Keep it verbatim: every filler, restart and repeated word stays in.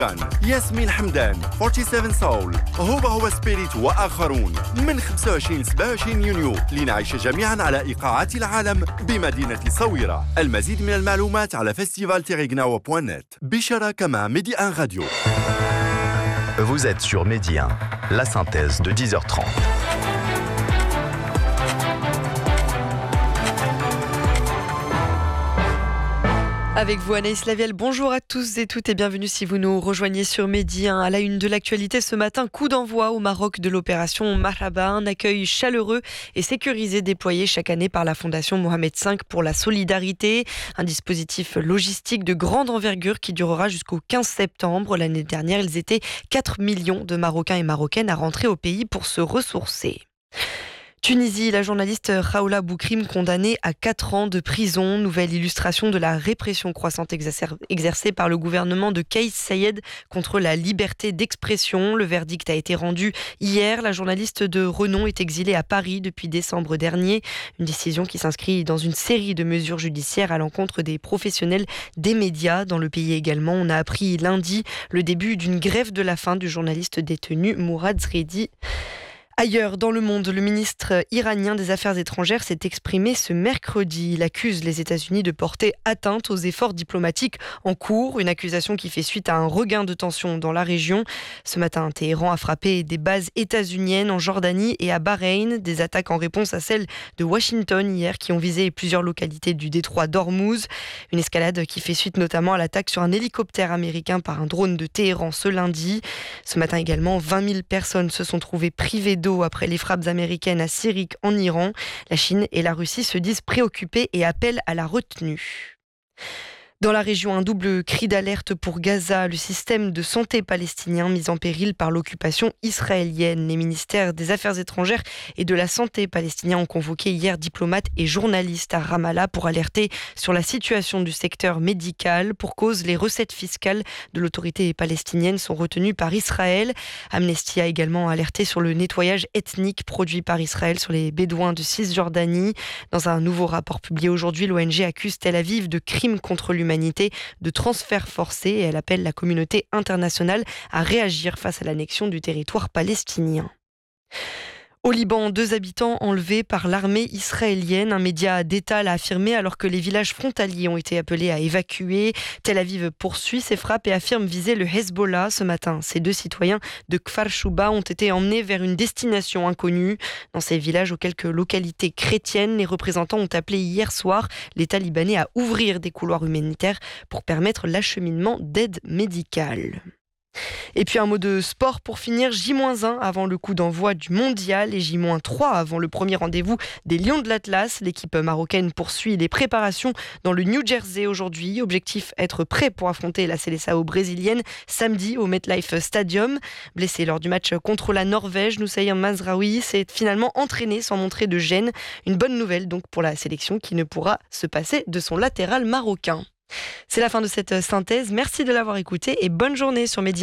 ياسمين حمدان سبعة وأربعين سول هوبا هو سبيريت وآخرون من خمسة وعشرين سبعة وعشرين يونيو لنعيش جميعا على إيقاعات العالم بمدينة صويرة. المزيد من المعلومات على فيستيفال تيريغناوا بوان نت بشراكة مع ميدي واحد راديو. Vous êtes sur Midi un, la synthèse de dix heures trente. Avec vous Anaïs Lavielle, bonjour à tous et toutes et bienvenue si vous nous rejoignez sur Midi un. À la une de l'actualité ce matin, coup d'envoi au Maroc de l'opération Marhaba, un accueil chaleureux et sécurisé déployé chaque année par la Fondation Mohamed cinq pour la solidarité. Un dispositif logistique de grande envergure qui durera jusqu'au quinze septembre. L'année dernière, ils étaient quatre millions de Marocains et Marocaines à rentrer au pays pour se ressourcer. Tunisie, la journaliste Raoula Boukrim condamnée à quatre ans de prison. Nouvelle illustration de la répression croissante exercée par le gouvernement de Kais Saied contre la liberté d'expression. Le verdict a été rendu hier. La journaliste de renom est exilée à Paris depuis décembre dernier. Une décision qui s'inscrit dans une série de mesures judiciaires à l'encontre des professionnels des médias. Dans le pays également, on a appris lundi le début d'une grève de la faim du journaliste détenu Mourad Zredi. Ailleurs dans le monde, le ministre iranien des Affaires étrangères s'est exprimé ce mercredi. Il accuse les États-Unis de porter atteinte aux efforts diplomatiques en cours, une accusation qui fait suite à un regain de tension dans la région. Ce matin, Téhéran a frappé des bases états-uniennes en Jordanie et à Bahreïn, des attaques en réponse à celles de Washington hier qui ont visé plusieurs localités du détroit d'Ormuz. Une escalade qui fait suite notamment à l'attaque sur un hélicoptère américain par un drone de Téhéran ce lundi. Ce matin également, vingt mille personnes se sont trouvées privées d'eau après les frappes américaines à Sirik en Iran. La Chine et la Russie se disent préoccupées et appellent à la retenue. Dans la région, un double cri d'alerte pour Gaza, le système de santé palestinien mis en péril par l'occupation israélienne. Les ministères des Affaires étrangères et de la Santé palestinien ont convoqué hier diplomates et journalistes à Ramallah pour alerter sur la situation du secteur médical. Pour cause, les recettes fiscales de l'autorité palestinienne sont retenues par Israël. Amnesty a également alerté sur le nettoyage ethnique produit par Israël sur les Bédouins de Cisjordanie. Dans un nouveau rapport publié aujourd'hui, l'O N G accuse Tel Aviv de crimes contre l'humanité, de transfert forcé et elle appelle la communauté internationale à réagir face à l'annexion du territoire palestinien. Au Liban, deux habitants enlevés par l'armée israélienne. Un média d'État l'a affirmé alors que les villages frontaliers ont été appelés à évacuer. Tel Aviv poursuit ses frappes et affirme viser le Hezbollah ce matin. Ces deux citoyens de Kfar Shuba ont été emmenés vers une destination inconnue. Dans ces villages aux quelques localités chrétiennes, les représentants ont appelé hier soir l'État libanais à ouvrir des couloirs humanitaires pour permettre l'acheminement d'aide médicale. Et puis un mot de sport pour finir, J un avant le coup d'envoi du mondial et J trois avant le premier rendez-vous des Lions de l'Atlas. L'équipe marocaine poursuit les préparations dans le New Jersey aujourd'hui. Objectif, être prêt pour affronter la Seleção brésilienne samedi au MetLife Stadium. Blessé lors du match contre la Norvège, Noussair Mazraoui s'est finalement entraîné sans montrer de gêne. Une bonne nouvelle donc pour la sélection qui ne pourra se passer de son latéral marocain. C'est la fin de cette synthèse. Merci de l'avoir écouté et bonne journée sur Midi.